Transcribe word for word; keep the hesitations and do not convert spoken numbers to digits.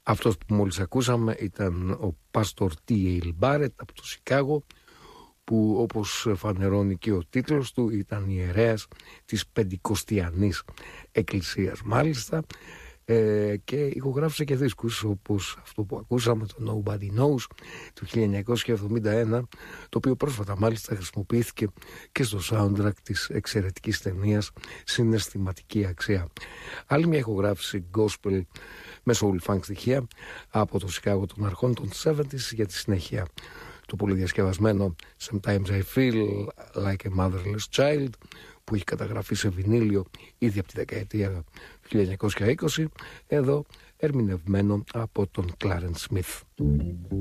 Αυτός που μόλις ακούσαμε ήταν ο Πάστορ Τι Έιλ Μπάρετ από το Σικάγο, που όπως φανερώνει και ο τίτλος του ήταν ιερέας της Πεντηκοστιανής Εκκλησίας μάλιστα, ε, και ηχογράφησε και δίσκους όπως αυτό που ακούσαμε, το Nobody Knows του χίλια εννιακόσια εβδομήντα ένα, το οποίο πρόσφατα μάλιστα χρησιμοποιήθηκε και στο soundtrack της εξαιρετικής ταινίας Συναισθηματική Αξία. Άλλη μια ηχογράφηση gospel με soul funk στοιχεία από το Σικάγο των αρχών των εβδομήντα για τη συνέχεια το πολύ διασκευασμένο Sometimes I Feel Like a Motherless Child, που έχει καταγραφεί σε βινίλιο ήδη από τη δεκαετία του χίλια εννιακόσια είκοσι, εδώ ερμηνευμένο από τον Clarence Smith.